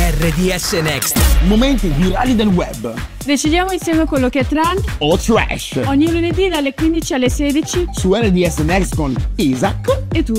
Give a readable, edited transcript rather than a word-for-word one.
RDS Next. Momenti virali del web Decidiamo insieme quello che è trend o trash ogni lunedì dalle 15 alle 16 su RDS Next con Isaac e tu.